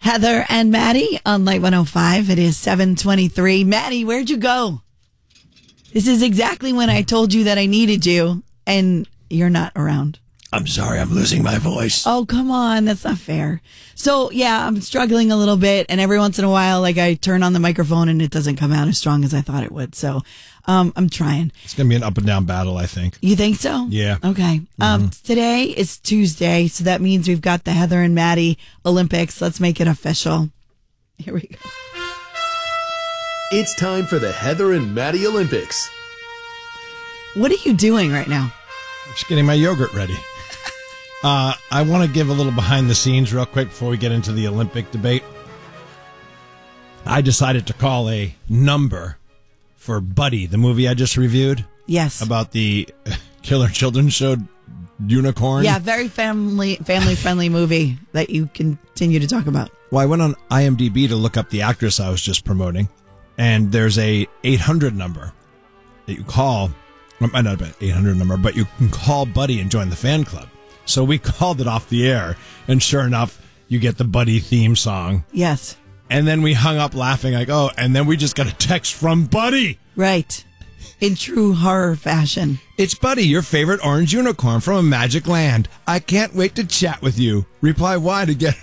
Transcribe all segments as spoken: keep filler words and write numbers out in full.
Heather and Maddie on Light one oh five. It is seven twenty-three. Maddie, where'd you go? This is exactly when I told you that I needed you, and you're not around. I'm sorry, I'm losing my voice. Oh, come on. That's not fair. So, yeah, I'm struggling a little bit, and every once in a while, like, I turn on the microphone, and it doesn't come out as strong as I thought it would. So, um, I'm trying. It's going to be an up and down battle, I think. You think so? Yeah. Okay. Mm-hmm. Um, today is Tuesday, so that means we've got the Heather and Maddie Olympics. Let's make it official. Here we go. It's time for the Heather and Maddie Olympics. What are you doing right now? I'm just getting my yogurt ready. Uh, I want to give a little behind the scenes real quick before we get into the Olympic debate. I decided to call a number for Buddy, the movie I just reviewed. Yes. About the Killer Children show Unicorn. Yeah, very family family friendly movie that you continue to talk about. Well, I went on IMDb to look up the actress I was just promoting, and there's a eight hundred number that you call. Well, not an eight hundred number, but you can call Buddy and join the fan club. So we called it off the air, and sure enough, you get the Buddy theme song. Yes. And then we hung up laughing like, oh, and then we just got a text from Buddy. Right. In true horror fashion. It's Buddy, your favorite orange unicorn from a magic land. I can't wait to chat with you. Reply Y to get...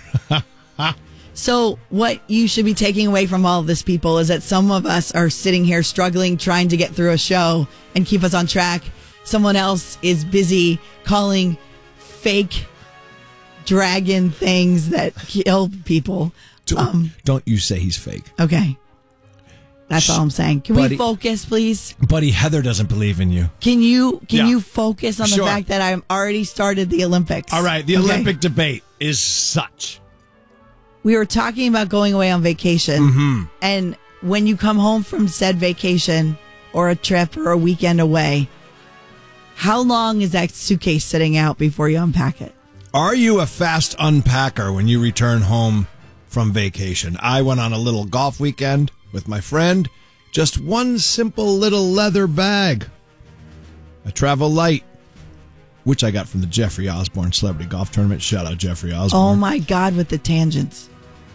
So what you should be taking away from all of this, people, is that some of us are sitting here struggling, trying to get through a show and keep us on track. Someone else is busy calling fake dragon things that kill people. Don't, um, don't you say he's fake. Okay. That's all I'm saying. Can Buddy, we focus, please? Buddy, Heather doesn't believe in you. Can you can yeah. you focus on the sure. fact that I've already started the Olympics? All right. The okay. Olympic debate is such. We were talking about going away on vacation. Mm-hmm. And when you come home from said vacation or a trip or a weekend away, how long is that suitcase sitting out before you unpack it? Are you a fast unpacker when you return home from vacation? I went on a little golf weekend with my friend. Just one simple little leather bag. I travel light, which I got from the Jeffrey Osborne Celebrity Golf Tournament. Shout out Jeffrey Osborne. Oh my God, with the tangents.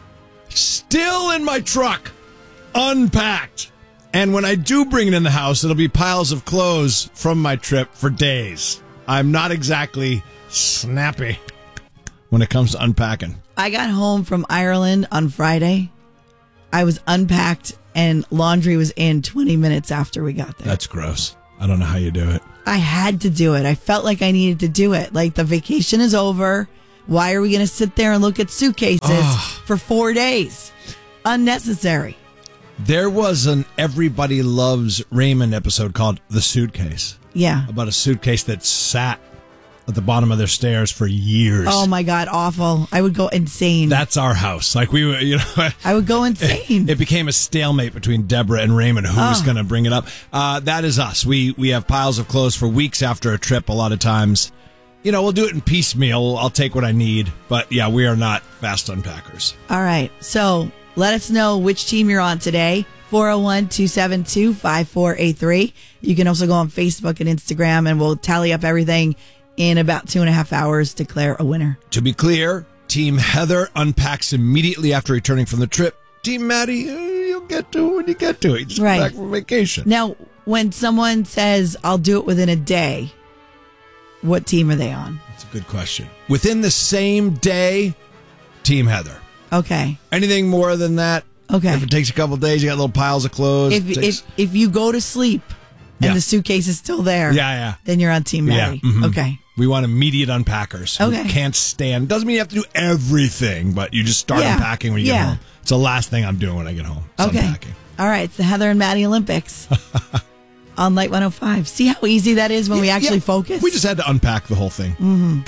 Still in my truck, unpacked. And when I do bring it in the house, it'll be piles of clothes from my trip for days. I'm not exactly snappy when it comes to unpacking. I got home from Ireland on Friday. I was unpacked and laundry was in twenty minutes after we got there. That's gross. I don't know how you do it. I had to do it. I felt like I needed to do it. Like, the vacation is over. Why are we going to sit there and look at suitcases oh. for four days? Unnecessary. There was an Everybody Loves Raymond episode called The Suitcase. Yeah. About a suitcase that sat at the bottom of their stairs for years. Oh my God, awful. I would go insane. That's our house. Like, we were, you know. I would go insane. It, it became a stalemate between Deborah and Raymond, who oh. was going to bring it up. Uh, that is us. We, we have piles of clothes for weeks after a trip a lot of times. You know, we'll do it in piecemeal. I'll take what I need. But yeah, we are not fast unpackers. All right. So let us know which team you're on today. four oh one, two seven two, five four eight three. You can also go on Facebook and Instagram, and we'll tally up everything in about two and a half hours, declare a winner. To be clear, Team Heather unpacks immediately after returning from the trip. Team Maddie, you'll get to it when you get to it. You just right. come back from vacation. Now, when someone says, I'll do it within a day, what team are they on? That's a good question. Within the same day, Team Heather. Okay. Anything more than that? Okay. If it takes a couple of days, you got little piles of clothes. If takes... if, if you go to sleep and yeah. the suitcase is still there, yeah, yeah. then you're on Team Maddie. Yeah. Mm-hmm. Okay. We want immediate unpackers. Okay. Who can't stand. Doesn't mean you have to do everything, but you just start yeah. unpacking when you yeah. get home. It's the last thing I'm doing when I get home. It's okay. Unpacking. All right. It's the Heather and Maddie Olympics on Light one oh five. See how easy that is when yeah, we actually yeah. focus? We just had to unpack the whole thing. Mm-hmm.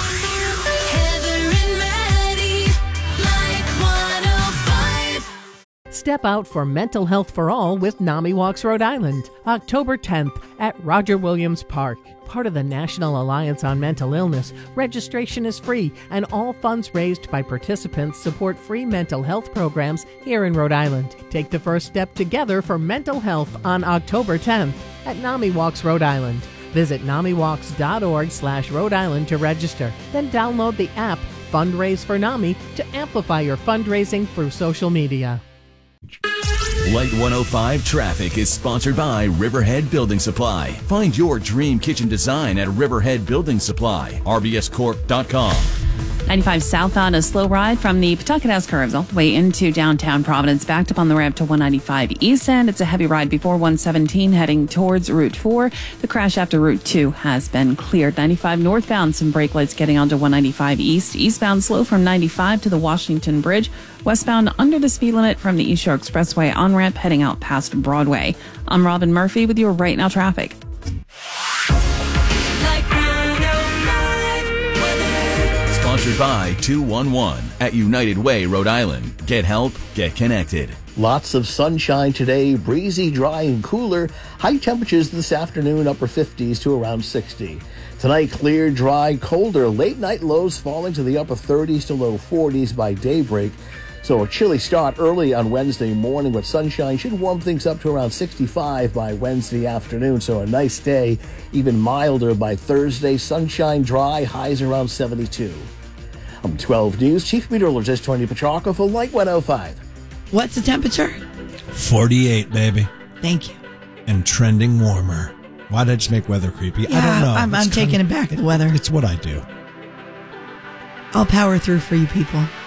Step out for mental health for all with NAMI Walks Rhode Island, October tenth at Roger Williams Park. Part of the National Alliance on Mental Illness, registration is free, and all funds raised by participants support free mental health programs here in Rhode Island. Take the first step together for mental health on October tenth at NAMI Walks Rhode Island. Visit namiwalks.org slash Rhode Island to register. Then download the app Fundraise for NAMI to amplify your fundraising through social media. Light one oh five Traffic is sponsored by Riverhead Building Supply. Find your dream kitchen design at Riverhead Building Supply, R B S corp dot com. ninety-five southbound, a slow ride from the Pawtucket S curves all the way into downtown Providence, backed up on the ramp to one ninety-five east end. It's a heavy ride before one seventeen heading towards Route four. The crash after Route two has been cleared. ninety-five northbound, some brake lights getting onto one ninety-five east. Eastbound slow from ninety-five to the Washington Bridge. Westbound under the speed limit from the East Shore Expressway on-ramp heading out past Broadway. I'm Robin Murphy with your Right Now traffic. Sponsored by two one one at United Way, Rhode Island. Get help, get connected. Lots of sunshine today, breezy, dry, and cooler. High temperatures this afternoon, upper fifties to around sixty. Tonight, clear, dry, colder. Late night lows falling to the upper thirties to low forties by daybreak. So a chilly start early on Wednesday morning, but sunshine should warm things up to around sixty-five by Wednesday afternoon. So a nice day, even milder by Thursday. Sunshine, dry, highs around seventy-two. I'm twelve News Chief Meteorologist Tony Petrarca for Light one oh five. What's the temperature? forty-eight, baby. Thank you. And trending warmer. Why did I just make weather creepy? Yeah, I don't know. I'm, I'm taking it back, the weather. It's what I do. I'll power through for you people.